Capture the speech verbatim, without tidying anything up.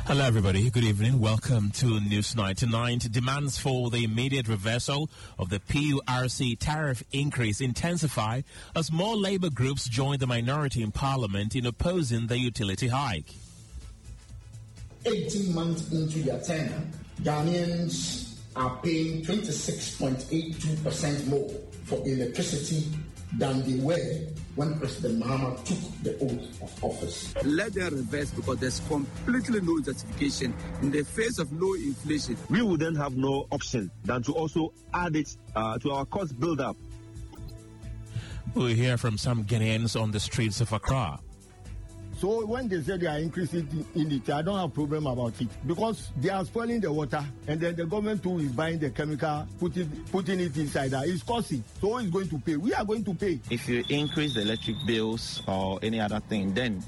Hello, everybody. Good evening. Welcome to News ninety-nine. Demands for the immediate reversal of the P U R C tariff increase intensify as more labor groups join the minority in parliament in opposing the utility hike. eighteen months into their tenure, Ghanaians are paying twenty-six point eight two percent more for electricity than they were when President Mahama took the oath of office. Let them reverse because there's completely no justification in the face of low inflation. We would then have no option than to also add it uh, to our cost build-up. We'll hear from some Ghanaians on the streets of Accra. So when they say they are increasing in it, I don't have a problem about it because they are spoiling the water and then the government too is buying the chemical, putting, putting it inside there. It's costly. So who is going to pay? We are going to pay. If you increase the electric bills or any other thing, then